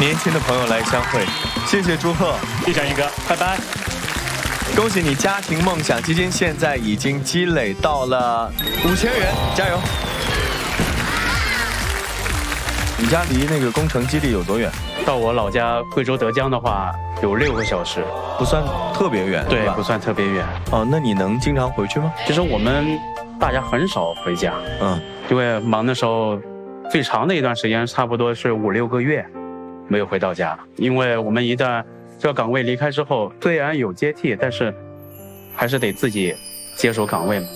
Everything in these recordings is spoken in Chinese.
年轻的朋友来相会。谢谢祝贺， 一翔一哥，拜拜。 恭喜你，家庭梦想基金现在已经积累到了5000元，加油！你家离那个工程基地有多远？ 到我老家贵州德江的话，有6个小时， 不算特别远， 对， 吧？ 不算特别远。 哦，那你能经常回去吗？ 其实我们大家很少回家，因为忙的时候，最长的一段时间差不多是5、6个月没有回到家，因为我们一旦这个岗位离开之后，虽然有接替，但是还是得自己接手岗位嘛。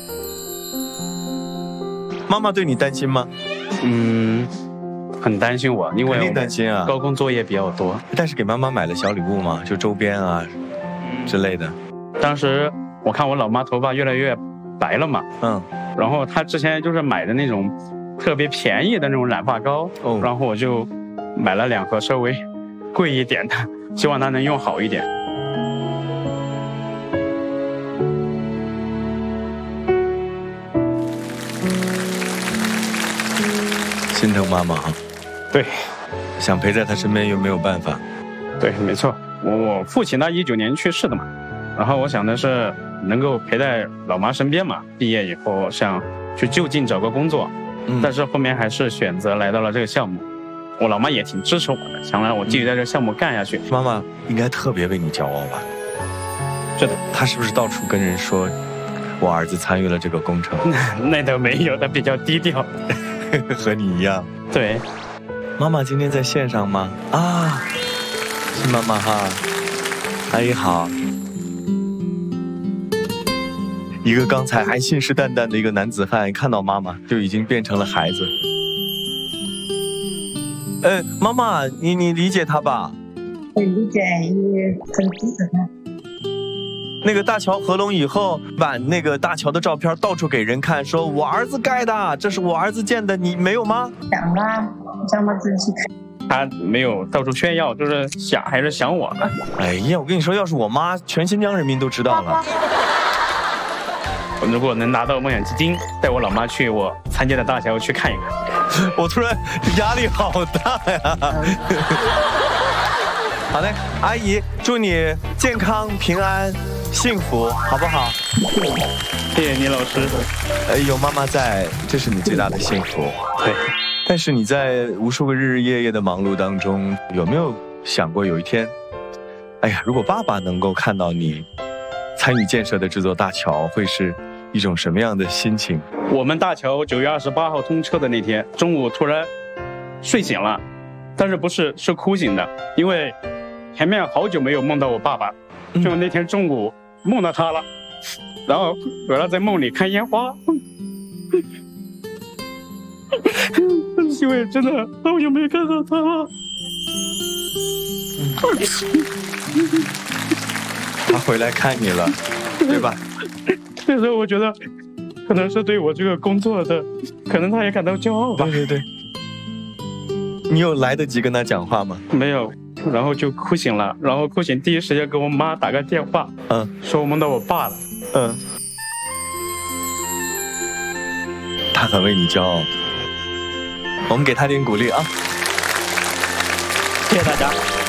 妈妈对你担心吗？ 很担心我，因为肯定担心啊， 高空作业比较多。 但是给妈妈买了小礼物嘛，就周边啊之类的。 当时我看我老妈头发越来越白了嘛，然后她之前就是买的那种特别便宜的那种染发膏，然后我就买了2盒稍微贵一点的，希望她能用好一点。 心疼妈妈哈。 对， 想陪在她身边又没有办法。 对，没错。我父亲他19年去世的嘛，然后我想的是能够陪在老妈身边嘛。毕业以后想去就近找个工作，但是后面还是选择来到了这个项目。我老妈也挺支持我的，想让我继续在这个项目干下去。 妈妈应该特别为你骄傲吧？ 是的。 她是不是到处跟人说我儿子参与了这个工程？ 那倒没有，他比较低调。 和你一样。 对。 妈妈今天在线上吗？啊，是妈妈哈。阿姨好。一个刚才还信誓旦旦的一个男子汉，看到妈妈就已经变成了孩子。妈妈，你理解他吧？ 我理解，也很支持他。 那个大桥合拢以后，把那个大桥的照片到处给人看，说我儿子盖的，这是我儿子建的，你没有吗？ 想啊，想我自己去看。 他没有到处炫耀，就是想还是想我的。 哎呀，我跟你说，要是我妈，全新疆人民都知道了。 如果能拿到梦想基金，带我老妈去我参加的大桥去看一看。 我突然压力好大呀！好嘞，阿姨，祝你健康平安幸福，好不好？ 谢谢你，老师。 有妈妈在，这是你最大的幸福。 对。 但是你在无数个日日夜夜的忙碌当中，有没有想过有一天，哎呀，如果爸爸能够看到你参与建设的这座大桥，会是一种什么样的心情？ 我们大桥9月28号通车的那天中午，突然睡醒了，但是不是哭醒的，因为前面好久没有梦到我爸爸，就那天中午梦到他了，然后回来在梦里看烟花。因为真的好久没看到他了。 他回来看你了，对吧？ 那时候我觉得，可能是对我这个工作的，可能他也感到骄傲吧。 对。你有来得及跟他讲话吗？ 没有，然后就哭醒了，然后哭醒第一时间给我妈打个电话，说我梦到我爸了。 他很为你骄傲。我们给他点鼓励啊！ 谢谢大家。